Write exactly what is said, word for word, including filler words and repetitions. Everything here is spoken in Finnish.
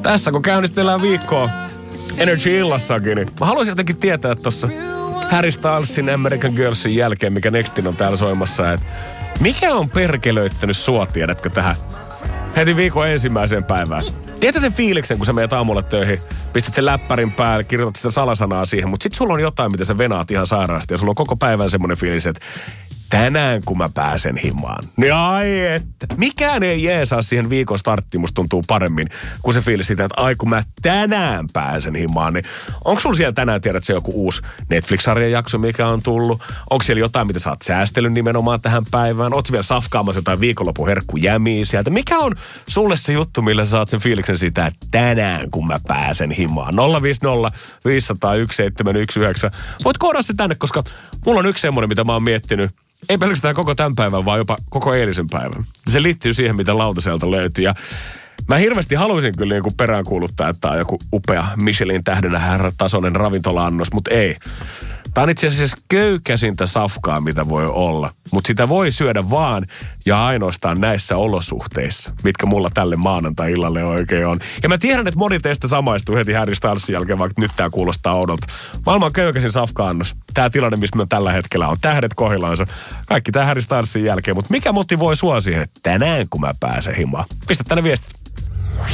Tässä kun käynnistellään viikkoa Energy-illassakin, niin mä haluaisin jotenkin tietää tuossa Harry Stylesin American Girlsin jälkeen, mikä Nextin on täällä soimassa, että mikä on perkelöittänyt sua, tiedätkö, tähän heti viikon ensimmäiseen päivään? Tiedätkö sen fiiliksen, kun sä menet aamulla töihin, pistät sen läppärin päälle, kirjoitat sitä salasanaa siihen, mutta sit sulla on jotain, mitä sä venaat ihan sairaasti ja sulla on koko päivän semmoinen fiilis, että tänään kun mä pääsen himaan. Niin ai että. Mikään ei jeesaa siihen viikon starttiin, musta tuntuu paremmin, kuin se fiilis siitä, että ai kun mä tänään pääsen himaan. Niin onko sulla siellä tänään, tiedät se joku uusi Netflix-sarjan jakso, mikä on tullut? Onko siellä jotain, mitä sä oot säästellyt nimenomaan tähän päivään? Ootko vielä safkaamassa jotain viikonlopun herkkujämiä sieltä? Mikä on sulle se juttu, millä sä saat sen fiiliksen siitä, että tänään kun mä pääsen himaan? nolla viisi nolla viisi nolla yksi seitsemän yksi yhdeksän. Voit koodata se tänne, koska mulla on yksi semmoinen, mitä mä oon miettinyt. Ei pelkästään koko tämän päivän, vaan jopa koko eilisen päivän. Se liittyy siihen, mitä lautaselta löytyy. Ja mä hirveästi haluaisin kyllä niin kuin peräänkuuluttaa, että tämä on joku upea Michelin tähdenä tasoinen ravintola-annos, mutta ei. Tämä on itse asiassa köykäisintä safkaa, mitä voi olla. Mutta sitä voi syödä vaan ja ainoastaan näissä olosuhteissa, mitkä mulla tälle maanantai-illalle oikein on. Ja mä tiedän, että moni teistä samaistuu heti Harry Stylesin jälkeen, vaikka nyt tää kuulostaa oudolta. Maailman köykäisin safka-annos. Tää tilanne, missä me tällä hetkellä on. Tähdet kohilaansa. Kaikki tää Harry Stylesin jälkeen. Mutta mikä motivoi sua siihen, että tänään kun mä pääsen himaan? Pistä tänne viestit.